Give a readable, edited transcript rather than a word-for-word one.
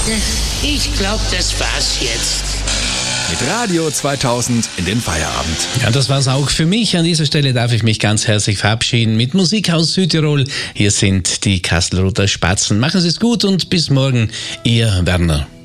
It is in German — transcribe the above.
Ich glaube, das war's jetzt. Mit Radio 2000 in den Feierabend. Ja, das war's auch für mich. An dieser Stelle darf ich mich ganz herzlich verabschieden mit Musik aus Südtirol. Hier sind die Kastelruther Spatzen. Machen Sie es gut und bis morgen, Ihr Werner.